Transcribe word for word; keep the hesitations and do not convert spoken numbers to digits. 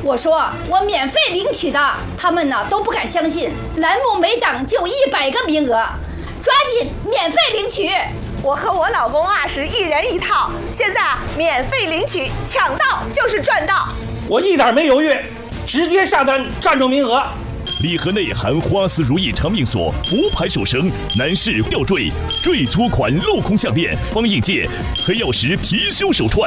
我说我免费领取的，他们呢都不敢相信，栏目每档就一百个名额，抓紧免费领取。 我和我老公啊是一人一套，现在免费领取，抢到就是赚到。 我一点没犹豫，直接下单占住名额。 礼盒内含花丝如意长命锁、福牌手绳、男士吊坠、坠珠款镂空项链、方印戒、黑曜石貔貅手串。